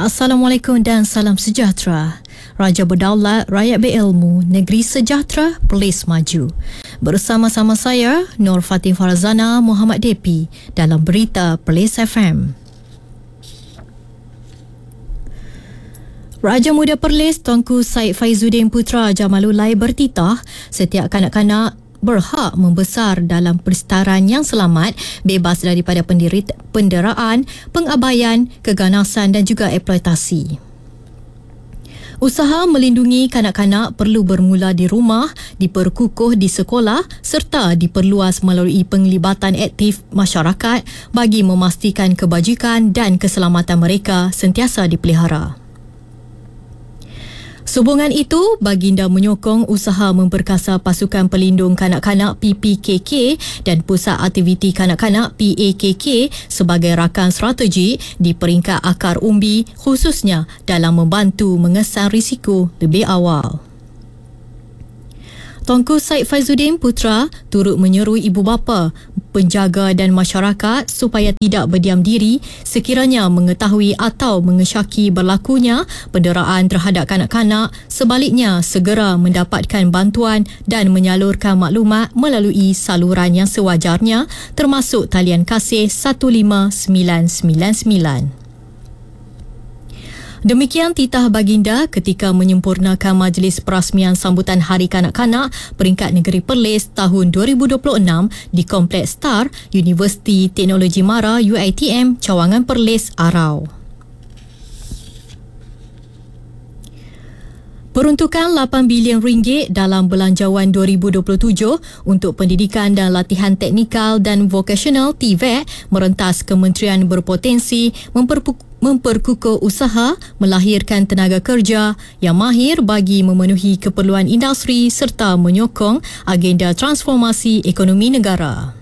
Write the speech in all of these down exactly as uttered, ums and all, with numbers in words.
Assalamualaikum dan salam sejahtera. Raja berdaulat, rakyat berilmu, negeri sejahtera, Perlis maju. Bersama-sama saya, Nur Fatin Farazana Muhammad Depi dalam Berita Perlis F M. Raja Muda Perlis Tuanku Syed Faizuddin Putra Jamalulai bertitah setiap kanak-kanak berhak membesar dalam persekitaran yang selamat, bebas daripada penderita, penderaan, pengabaian, keganasan dan juga eksploitasi. Usaha melindungi kanak-kanak perlu bermula di rumah, diperkukuh di sekolah serta diperluas melalui penglibatan aktif masyarakat bagi memastikan kebajikan dan keselamatan mereka sentiasa dipelihara. Sehubungan itu, baginda menyokong usaha memperkasa Pasukan Pelindung Kanak-Kanak P P K K dan Pusat Aktiviti Kanak-Kanak P A K K sebagai rakan strategi di peringkat akar umbi, khususnya dalam membantu mengesan risiko lebih awal. Tuanku Syed Faizuddin Putra turut menyeru ibu bapa, penjaga dan masyarakat supaya tidak berdiam diri sekiranya mengetahui atau mengesyaki berlakunya penderaan terhadap kanak-kanak, sebaliknya segera mendapatkan bantuan dan menyalurkan maklumat melalui saluran yang sewajarnya termasuk talian kasih satu lima sembilan sembilan sembilan. Demikian titah baginda ketika menyempurnakan majlis perasmian sambutan Hari Kanak-Kanak peringkat negeri Perlis tahun dua ribu dua puluh enam di Kompleks Star, Universiti Teknologi Mara U I T M, Cawangan Perlis, Arau. Peruntukan lapan bilion ringgit dalam Belanjawan dua ribu dua puluh tujuh untuk pendidikan dan latihan teknikal dan vokasional T V E T merentas kementerian berpotensi memperpuk- memperkukuh usaha melahirkan tenaga kerja yang mahir bagi memenuhi keperluan industri serta menyokong agenda transformasi ekonomi negara.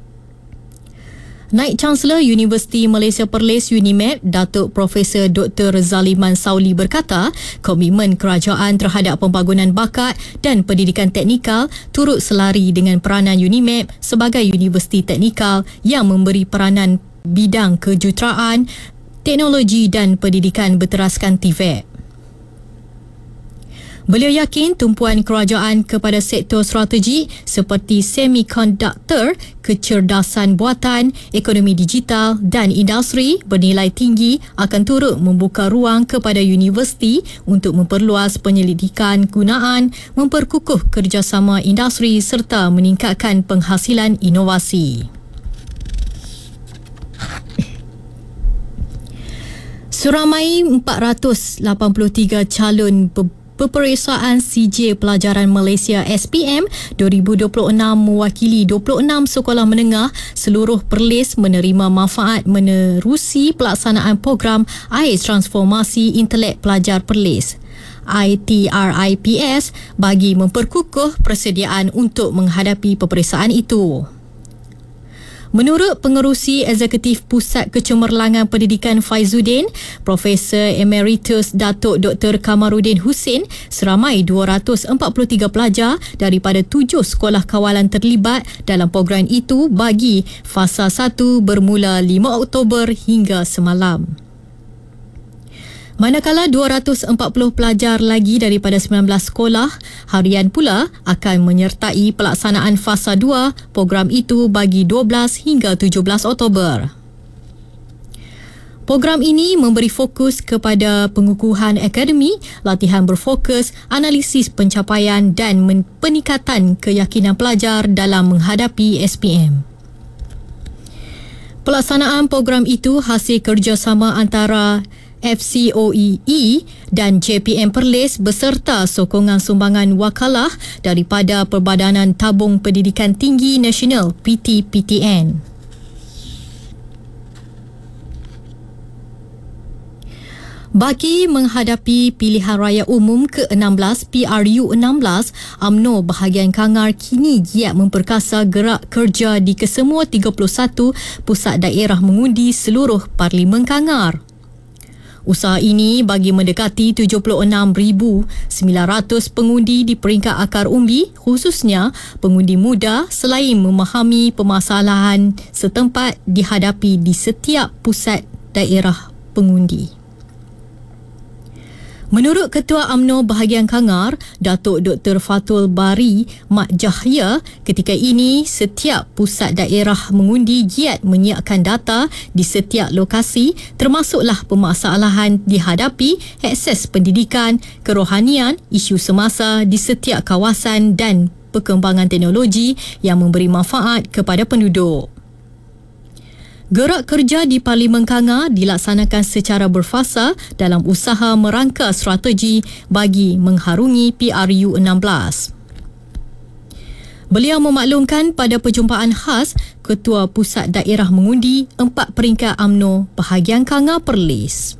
Naib Chancellor Universiti Malaysia Perlis UNIMEP, Datuk Profesor Doktor Zaliman Sauli berkata, komitmen kerajaan terhadap pembangunan bakat dan pendidikan teknikal turut selari dengan peranan UNIMEP sebagai universiti teknikal yang memberi peranan bidang kejuruteraan, teknologi dan pendidikan berteraskan T V E T. Beliau yakin tumpuan kerajaan kepada sektor strategi seperti semikonduktor, kecerdasan buatan, ekonomi digital dan industri bernilai tinggi akan turut membuka ruang kepada universiti untuk memperluas penyelidikan gunaan, memperkukuh kerjasama industri serta meningkatkan penghasilan inovasi. Seramai empat ratus lapan puluh tiga calon peperiksaan C J Pelajaran Malaysia S P M dua ribu dua puluh enam mewakili dua puluh enam sekolah menengah seluruh Perlis menerima manfaat menerusi pelaksanaan program A I S Transformasi Intelek Pelajar Perlis I T R I P S bagi memperkukuh persediaan untuk menghadapi peperiksaan itu. Menurut Pengerusi Eksekutif Pusat Kecemerlangan Pendidikan Faizuddin, Profesor Emeritus Datuk Doktor Kamaruddin Hussein, seramai dua ratus empat puluh tiga pelajar daripada tujuh sekolah kawalan terlibat dalam program itu bagi fasa satu bermula lima Oktober hingga semalam. Manakala dua ratus empat puluh pelajar lagi daripada sembilan belas sekolah harian pula akan menyertai pelaksanaan fasa dua program itu bagi dua belas hingga tujuh belas Oktober. Program ini memberi fokus kepada pengukuhan akademi, latihan berfokus, analisis pencapaian dan peningkatan keyakinan pelajar dalam menghadapi S P M. Pelaksanaan program itu hasil kerjasama antara F C O E E dan J P M Perlis beserta sokongan sumbangan wakalah daripada Perbadanan Tabung Pendidikan Tinggi Nasional P T P T N. Bagi menghadapi pilihan raya umum ke enam belas P R U enam belas, U M N O bahagian Kangar kini giat memperkasa gerak kerja di kesemua tiga puluh satu pusat daerah mengundi seluruh Parlimen Kangar. Usaha ini bagi mendekati tujuh puluh enam ribu sembilan ratus pengundi di peringkat akar umbi, khususnya pengundi muda, selain memahami permasalahan setempat dihadapi di setiap pusat daerah pengundi. Menurut Ketua UMNO Bahagian Kangar, Datuk Doktor Fatul Bari Mat Jahya, ketika ini setiap pusat daerah mengundi giat menyiapkan data di setiap lokasi, termasuklah permasalahan dihadapi akses pendidikan, kerohanian, isu semasa di setiap kawasan dan perkembangan teknologi yang memberi manfaat kepada penduduk. Gerak kerja di Parlimen Kangar dilaksanakan secara berfasa dalam usaha merangka strategi bagi mengharungi P R U enam belas. Beliau memaklumkan pada perjumpaan khas Ketua Pusat Daerah Mengundi empat peringkat UMNO Bahagian Kangar Perlis.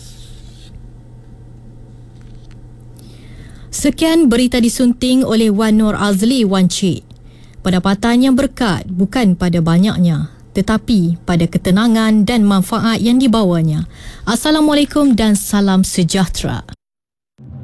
Sekian berita disunting oleh Wan Nur Azli Wan Cik. Pendapatan yang berkat bukan pada banyaknya, tetapi pada ketenangan dan manfaat yang dibawanya. Assalamualaikum dan salam sejahtera.